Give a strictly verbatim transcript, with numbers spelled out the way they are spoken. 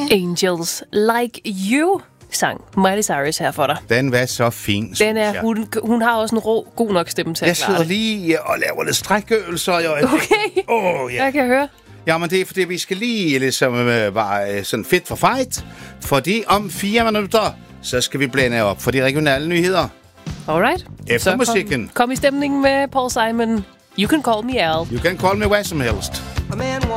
Angels Like You sang Miley Cyrus her for dig. Den var så fin. Den er, hun, hun har også en rå, god nok stemme til jeg at klare sidder det. lige og laver lidt strækøvelser. Jeg, Okay, oh, ja. jeg kan høre. Jamen, det er fordi, vi skal lige ligesom øh, være øh, sådan fit for fight. Fordi om fire minutter, så skal vi blande op for de regionale nyheder. Alright. Efter så musikken. Kom, kom i stemningen med Paul Simon. You can call me Al. You can call me hvad som helst. A man